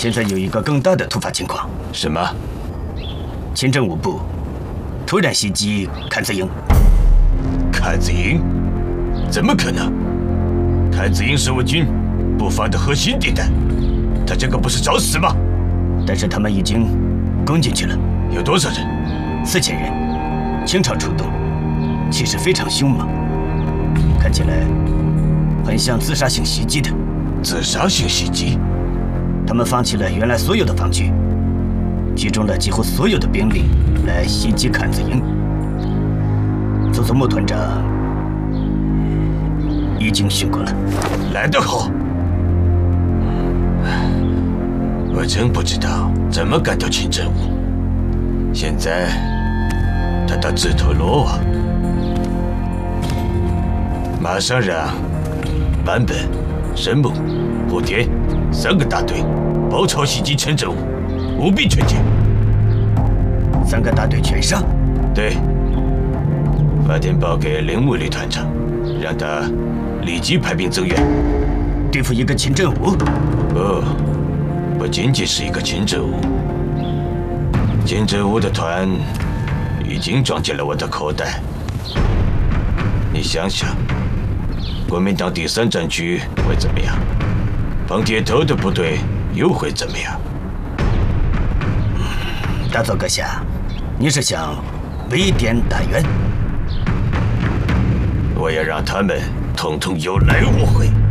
现在有一个更大的突发情况。 什么？ 清政务部突然袭击阚子营。 阚子营？怎么可能？阚子营是我军布防的核心地带，他这个不是找死吗？ 但是他们已经攻进去了。 有多少人 ？4000人，倾巢出动，气势非常凶猛，看起来很像自杀性袭击的。 自杀性袭击？ 他们放弃了原来所有的防区，集中了几乎所有的兵力来袭击阚子营。佐佐木团长已经训过了。 来得好！我真不知道怎么干掉清政务。现在他到自投罗网，马上让坂本、神木、户田3个大队包抄袭击清政务，务必全歼。 3个大队全杀？ 对。发电报给铃木旅团长，让他立即派兵增援。 对付一个清政务？ 不仅仅是一个清政务。清政务的团已经装进了我的口袋。你想想，国民党第3战区会怎么样？方铁头的部队又会怎么样？ 大佐阁下，你是想围点打援？ 我要让他们统统有来无回。